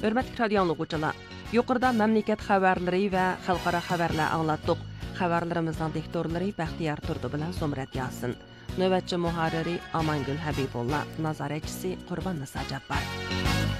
Hörmətli radio dinləyicilər, yuqorida məmləkət xəbərləri və xalqara xəbərlər anlatdıq. Xəbərlərimizin diktorları Bəxtiyar Turdu bilan Zumrət Yasin. Növbətçi müharriri Amangül Habibulla, nazaretçisi Qurban Nisa Cabbar.